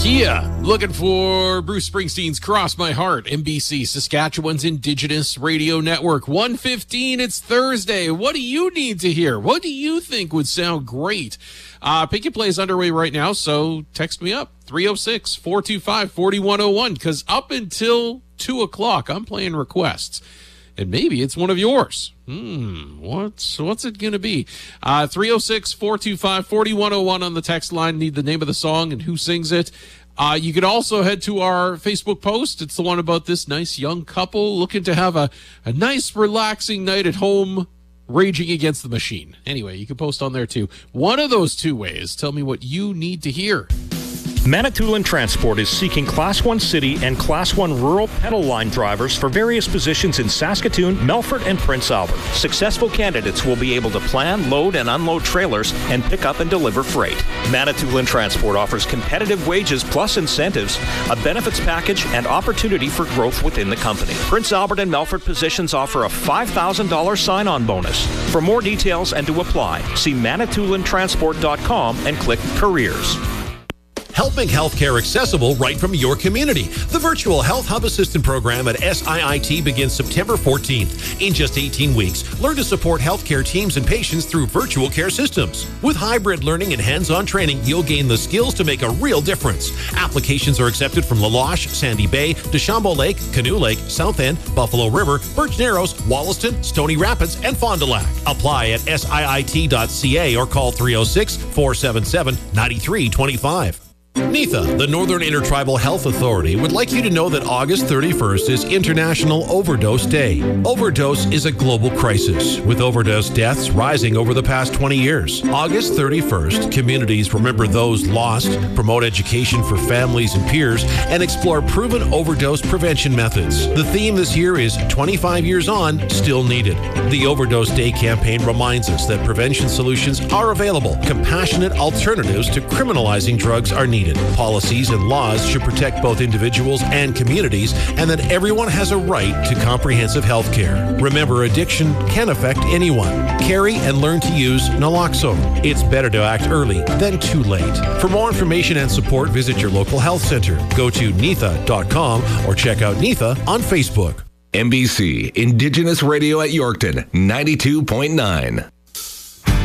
Kia, looking for Bruce Springsteen's Cross My Heart, NBC, Saskatchewan's Indigenous Radio Network. 1:15, it's Thursday. What do you need to hear? What do you think would sound great? Pick and Play is underway right now, so text me up, 306-425-4101, because up until 2 o'clock, I'm playing requests. And maybe it's one of yours. What's it going to be? 306-425-4101 on the text line. Need the name of the song and who sings it. You can also head to our Facebook post. It's the one about this nice young couple looking to have a nice, relaxing night at home, raging against the machine. Anyway, you can post on there too. One of those two ways. Tell me what you need to hear. Manitoulin Transport is seeking Class 1 city and Class 1 rural pedal line drivers for various positions in Saskatoon, Melfort, and Prince Albert. Successful candidates will be able to plan, load, and unload trailers and pick up and deliver freight. Manitoulin Transport offers competitive wages plus incentives, a benefits package, and opportunity for growth within the company. Prince Albert and Melfort positions offer a $5,000 sign-on bonus. For more details and to apply, see ManitoulinTransport.com and click Careers. Help make healthcare accessible right from your community. The Virtual Health Hub Assistant Program at SIIT begins September 14th. In just 18 weeks, learn to support healthcare teams and patients through virtual care systems. With hybrid learning and hands-on training, you'll gain the skills to make a real difference. Applications are accepted from La Loche, Sandy Bay, Deschambault Lake, Canoe Lake, South End, Buffalo River, Birch Narrows, Wollaston, Stony Rapids, and Fond du Lac. Apply at siit.ca or call 306-477-9325. NITHA, the Northern Intertribal Health Authority, would like you to know that August 31st is International Overdose Day. Overdose is a global crisis, with overdose deaths rising over the past 20 years. August 31st, communities remember those lost, promote education for families and peers, and explore proven overdose prevention methods. The theme this year is 25 years on, still needed. The Overdose Day campaign reminds us that prevention solutions are available. Compassionate alternatives to criminalizing drugs are needed. Policies and laws should protect both individuals and communities, and that everyone has a right to comprehensive health care. Remember, addiction can affect anyone. Carry and learn to use naloxone. It's better to act early than too late. For more information and support, visit your local health center. Go to nitha.com or check out NITHA on Facebook. NBC, Indigenous Radio at Yorkton, 92.9.